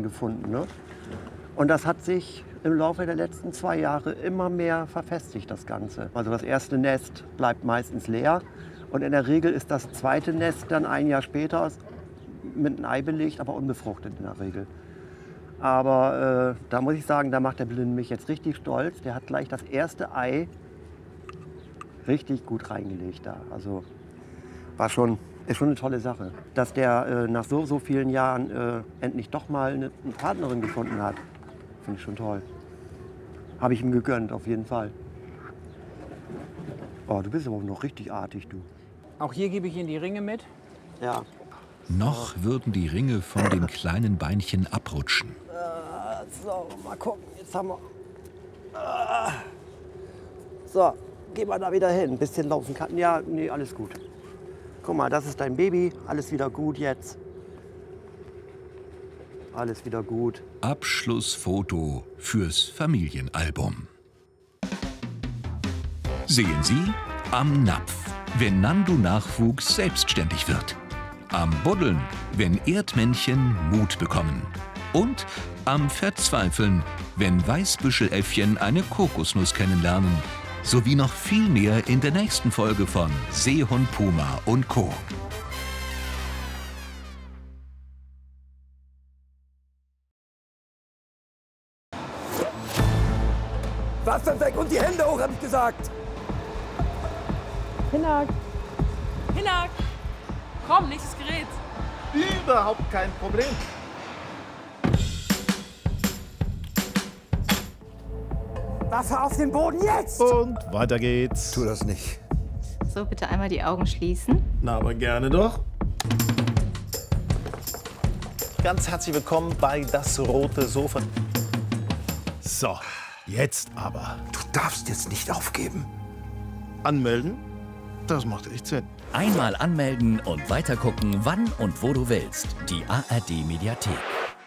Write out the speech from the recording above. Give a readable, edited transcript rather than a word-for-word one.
Jahren gefunden. Ne? Und das hat sich im Laufe der letzten 2 Jahre immer mehr verfestigt, das Ganze. Also das erste Nest bleibt meistens leer und in der Regel ist das zweite Nest dann ein Jahr später mit einem Ei belegt, aber unbefruchtet in der Regel. Aber da muss ich sagen, da macht der Blinde mich jetzt richtig stolz. Der hat gleich das erste Ei richtig gut reingelegt da. Also ist schon eine tolle Sache. Dass der nach so vielen Jahren endlich doch mal eine Partnerin gefunden hat, finde ich schon toll. Habe ich ihm gegönnt, auf jeden Fall. Oh, du bist aber noch richtig artig, du. Auch hier gebe ich Ihnen die Ringe mit. Ja. Noch würden die Ringe von den kleinen Beinchen abrutschen. So, mal gucken. Jetzt haben wir... So, geh mal da wieder hin. Ein bisschen laufen kann. Ja, nee, alles gut. Guck mal, das ist dein Baby. Alles wieder gut jetzt. Alles wieder gut. Abschlussfoto fürs Familienalbum. Sehen Sie am Napf, wenn Nandu-Nachwuchs selbstständig wird. Am Buddeln, wenn Erdmännchen Mut bekommen. Und am Verzweifeln, wenn Weißbüscheläffchen eine Kokosnuss kennenlernen. Sowie noch viel mehr in der nächsten Folge von Seehund Puma und Co. Wasser weg und die Hände hoch, hab ich gesagt! Hinak. Hinak! Komm, nächstes Gerät. Überhaupt kein Problem. Wasser auf den Boden jetzt! Und weiter geht's. Tu das nicht. So, bitte einmal die Augen schließen. Na, aber gerne doch. Ganz herzlich willkommen bei Das Rote Sofa. So, jetzt aber. Du darfst jetzt nicht aufgeben. Anmelden? Das macht echt Sinn. Einmal anmelden und weitergucken, wann und wo du willst. Die ARD Mediathek.